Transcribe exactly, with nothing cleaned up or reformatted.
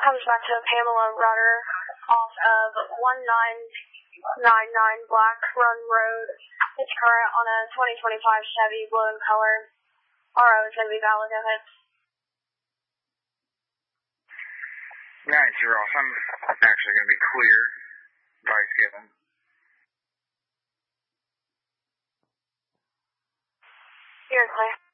comes back to Pamela Rudder off of one nine nine nine Black Run Road. It's current on a twenty twenty-five Chevy blue in color. R O is going to be valid of it. nine zero, I'm actually going to be clear. Advice given. You're clear.